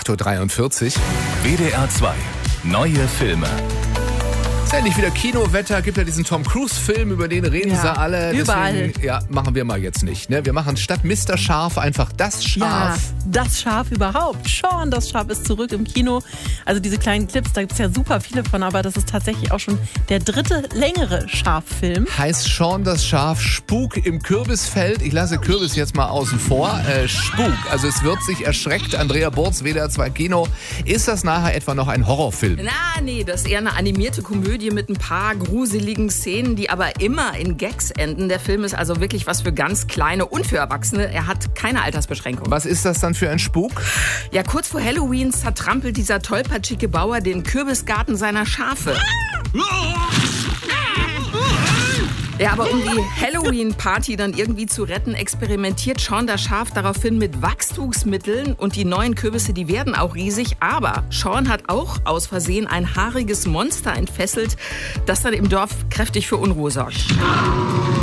8.43 Uhr. WDR 2. Neue Filme. Es ist endlich wieder Kinowetter, gibt ja diesen Tom Cruise-Film, über den reden sie alle. Überall. Deswegen, machen wir mal jetzt nicht. Ne? Wir machen statt Mr. Schaf einfach das Schaf. Ja, das Schaf überhaupt. Sean, das Schaf ist zurück im Kino. Also diese kleinen Clips, da gibt es ja super viele von, aber das ist tatsächlich auch schon der dritte längere Schaffilm. Heißt Sean das Schaf, Spuk im Kürbisfeld. Ich lasse Kürbis jetzt mal außen vor. Spuk, also es wird sich erschreckt. Andrea Burz, WDR 2 Kino. Ist das nachher etwa noch ein Horrorfilm? Nee, das ist eher eine animierte Komödie mit ein paar gruseligen Szenen, die aber immer in Gags enden. Der Film ist also wirklich was für ganz Kleine und für Erwachsene. Er hat keine Altersbeschränkung. Was ist das dann für ein Spuk? Ja, kurz vor Halloween zertrampelt dieser tollpatschige Bauer den Kürbisgarten seiner Schafe. Ja, aber um die Halloween-Party dann irgendwie zu retten, experimentiert Sean das Schaf daraufhin mit Wachstumsmitteln und die neuen Kürbisse, die werden auch riesig. Aber Sean hat auch aus Versehen ein haariges Monster entfesselt, das dann im Dorf kräftig für Unruhe sorgt.